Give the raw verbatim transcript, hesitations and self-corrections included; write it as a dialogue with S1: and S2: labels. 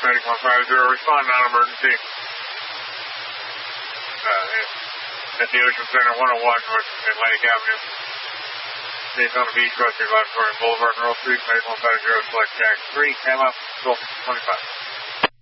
S1: Medic one five zero, respond non-emergency. Uh, at the Ocean Center, one oh one North Atlantic Avenue. Daytona Beach, West Laboratory Boulevard, North Street, Medic one five zero, select tax three, come up, Gulf twenty-five.